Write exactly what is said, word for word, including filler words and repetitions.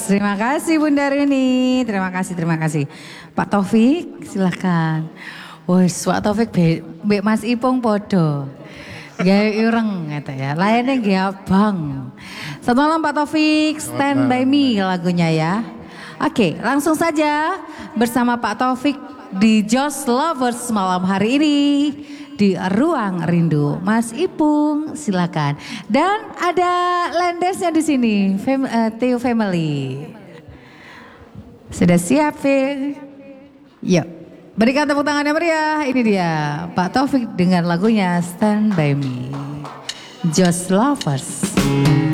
Terima kasih Bunda Rini. Terima kasih, terima kasih. Pak Taufik, silakan. Wes, Pak Taufik Mbak Mas Ipung podo. Gawe ireng kata ya. Lainnya nggih abang. Selamat malam Pak Taufik, Stand By Me lagunya ya. Oke, langsung saja bersama Pak Taufik di Just Lovers malam hari ini di Ruang Rindu. Mas Ipung, silakan. Dan ada Lendesnya di sini, Fam, uh, Theo Family. Sudah siap, Fe? Yuk, berikan tepuk tangannya meriah. Ini dia Pak Taufik dengan lagunya Stand By Me, Just Lovers.